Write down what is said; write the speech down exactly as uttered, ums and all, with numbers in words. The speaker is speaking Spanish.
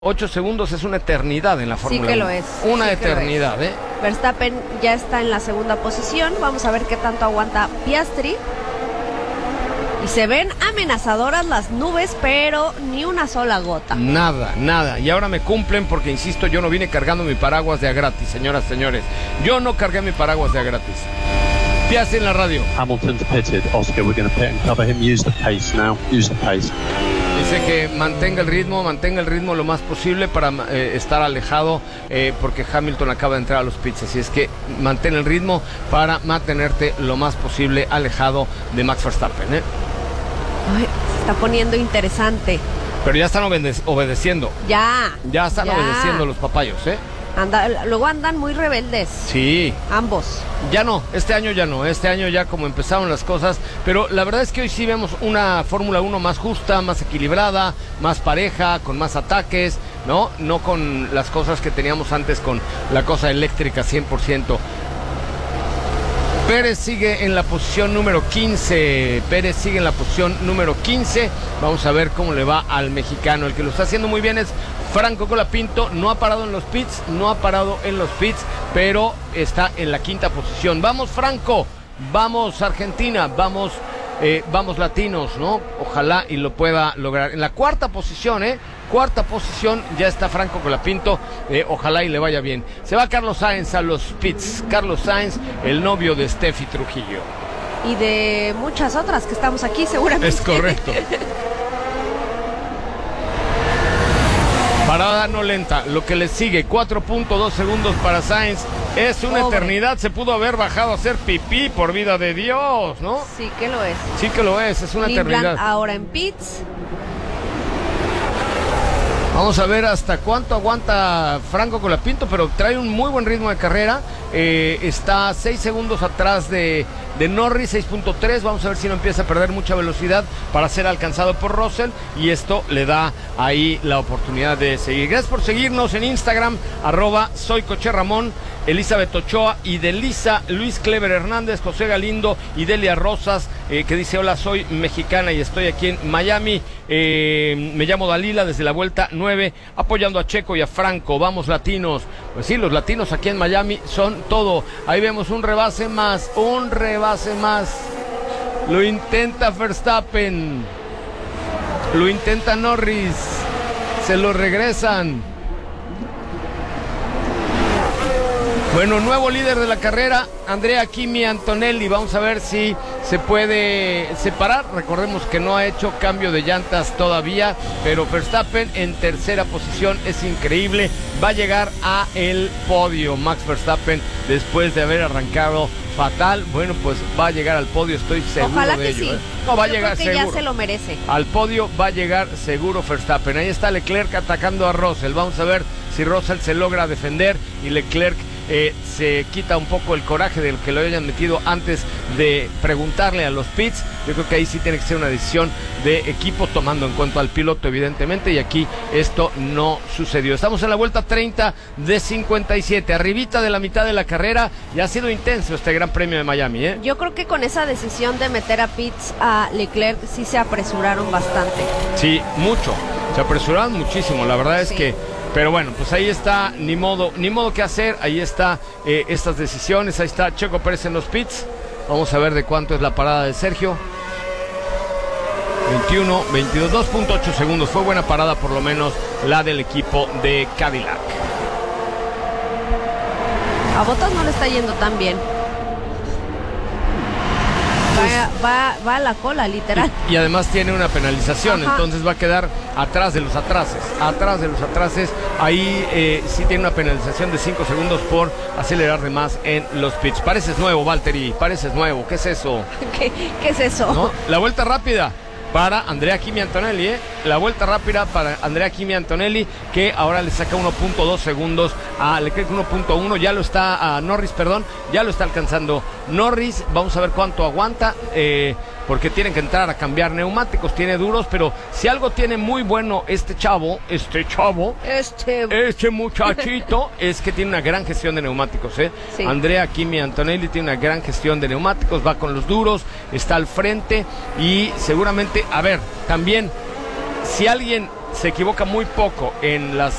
Ocho segundos es una eternidad en la Fórmula uno. Sí que lo es. Una sí eternidad, ¿eh? Verstappen ya está en la segunda posición. Vamos a ver qué tanto aguanta Piastri. Y se ven amenazadoras las nubes, pero ni una sola gota. Nada, nada. Y ahora me cumplen porque, insisto, yo no vine cargando mi paraguas de a gratis, señoras, señores. Yo no cargué mi paraguas de a gratis. Piastri en la radio. Hamilton's pitted. Oscar, we're going to pit and cover him. Use the pace now. Use the pace. Dice que mantenga el ritmo, mantenga el ritmo lo más posible para eh, estar alejado, eh, porque Hamilton acaba de entrar a los pits, así es que mantén el ritmo para mantenerte lo más posible alejado de Max Verstappen, ¿eh? Ay, se está poniendo interesante. Pero ya están obede- obedeciendo. Ya. Ya están ya. obedeciendo los papayos, ¿eh? Anda, luego andan muy rebeldes. Sí. Ambos. Ya no, este año ya no, este año ya como empezaron las cosas, pero la verdad es que hoy sí vemos una Fórmula uno más justa, más equilibrada, más pareja, con más ataques, ¿no? No con las cosas que teníamos antes con la cosa eléctrica cien por ciento. Pérez sigue en la posición número quince, Pérez sigue en la posición número quince, vamos a ver cómo le va al mexicano. El que lo está haciendo muy bien es Franco Colapinto, no ha parado en los pits, no ha parado en los pits, pero está en la quinta posición. Vamos Franco, vamos Argentina, vamos, eh, vamos latinos, ¿no? Ojalá y lo pueda lograr. En la cuarta posición, ¿eh? Cuarta posición, ya está Franco Colapinto, eh, ojalá y le vaya bien. Se va Carlos Sainz a los pits, Carlos Sainz, el novio de Steffi Trujillo. Y de muchas otras que estamos aquí seguramente. Es correcto. Parada no lenta, lo que le sigue, cuatro punto dos segundos para Sainz, es una Pobre. eternidad, se pudo haber bajado a hacer pipí, por vida de Dios, ¿no? Sí que lo es. Sí que lo es, es una Lee Blanc eternidad. ahora en pits. Vamos a ver hasta cuánto aguanta Franco Colapinto, pero trae un muy buen ritmo de carrera. Eh, está seis segundos atrás de, de Norris, seis punto tres. Vamos a ver si no empieza a perder mucha velocidad para ser alcanzado por Russell. Y esto le da ahí la oportunidad de seguir. Gracias por seguirnos en Instagram, arroba soy Coche Ramón, Elizabeth Ochoa y Delisa, Luis Clever Hernández, José Galindo y Delia Rosas, eh, que dice: hola, soy mexicana y estoy aquí en Miami. Eh, me llamo Dalila desde la vuelta nueve, apoyando a Checo y a Franco. Vamos latinos. Pues sí, los latinos aquí en Miami son todo. Ahí vemos un rebase más, un rebase más. Lo intenta Verstappen, lo intenta Norris, se lo regresan. Bueno, nuevo líder de la carrera, Andrea Kimi Antonelli. Vamos a ver si se puede separar. Recordemos que no ha hecho cambio de llantas todavía, pero Verstappen en tercera posición, es increíble. Va a llegar a el podio Max Verstappen después de haber arrancado fatal. Bueno, pues va a llegar al podio, estoy seguro Ojalá de que ello. sí. ¿eh? No, va a Yo llegar creo que seguro. ya se lo merece. Al podio va a llegar seguro Verstappen. Ahí está Leclerc atacando a Russell. Vamos a ver si Russell se logra defender y Leclerc eh, se quita un poco el coraje del que lo hayan metido antes de preguntarle a los pits. Yo creo que ahí sí tiene que ser una decisión de equipo, tomando en cuenta al piloto, evidentemente, y aquí esto no sucedió. Estamos en la vuelta treinta de cincuenta y siete, arribita de la mitad de la carrera, y ha sido intenso este Gran Premio de Miami, ¿eh? Yo creo que con esa decisión de meter a pits a Leclerc sí se apresuraron bastante. Sí, mucho. Se apresuraron muchísimo, la verdad es Sí. que... Pero bueno, pues ahí está, ni modo, ni modo que hacer, ahí está eh, estas decisiones, ahí está Checo Pérez en los pits. Vamos a ver de cuánto es la parada de Sergio. veintiuno, veintidós, dos punto ocho segundos. Fue buena parada, por lo menos la del equipo de Cadillac. A Bottas no le está yendo tan bien. Va, va, va a la cola, literal. Y, y además tiene una penalización, Ajá. entonces va a quedar atrás de los atrases, atrás de los atrases. Ahí eh, sí tiene una penalización de cinco segundos por acelerar de más en los pits. Pareces nuevo, Valtteri, pareces nuevo. ¿Qué es eso? ¿Qué, qué es eso? ¿No? La vuelta rápida para Andrea Kimi Antonelli, ¿eh? La vuelta rápida para Andrea Kimi Antonelli, que ahora le saca uno punto dos segundos a Leclerc, uno punto uno, ya lo está, a Norris, perdón, ya lo está alcanzando Norris. Vamos a ver cuánto aguanta, eh, porque tienen que entrar a cambiar neumáticos, tiene duros, pero si algo tiene muy bueno este chavo, este chavo, Este... este muchachito, es que tiene una gran gestión de neumáticos, ¿eh? Sí. Andrea Kimi Antonelli tiene una gran gestión de neumáticos, va con los duros, está al frente y seguramente, a ver, también, si alguien se equivoca muy poco en las